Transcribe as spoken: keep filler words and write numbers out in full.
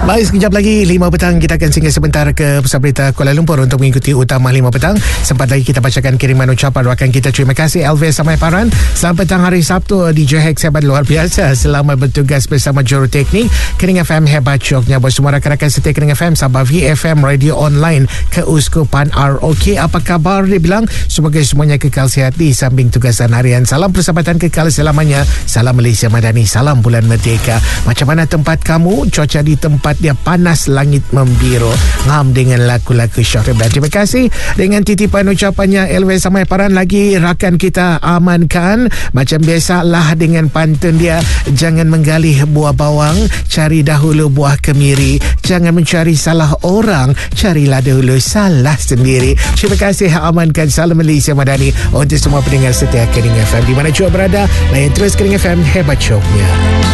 Baik, sekejap lagi lima petang kita akan singgah sebentar ke Pusat Berita Kuala Lumpur untuk mengikuti utama lima petang. Sempat lagi kita bacakan kiriman ucapan rakan kita. Terima kasih Elvis Samaiparan. Selamat petang hari Sabtu. D J Hex hebat luar biasa. Selamat bertugas bersama juruteknik Kering F M hebat syoknya. Bos semua rakan-rakan setia Kering F M, Sabah V F M, Radio Online Keuskupan R O K. Apa khabar? Dia bilang semoga semuanya kekal sihat di samping tugasan harian. Salam persahabatan kekal selamanya. Salam Malaysia Madani. Salam Bulan Merdeka. Macam mana tempat kamu? Cuaca di tempat dia panas, langit membiru. Ngam dengan lagu-lagu Syahrir. Terima kasih dengan titipan ucapannya Elvis Samaiparan. Lagi rakan kita amankan. Macam biasalah dengan pantun dia, jangan menggali buah bawang, cari dahulu buah kemiri. Jangan mencari salah orang, carilah dahulu salah sendiri. Terima kasih amankan. Salam Malaysia Madani untuk semua pendengar setia Kering F M di mana juga berada. Layan terus Kering F M hebat syoknya.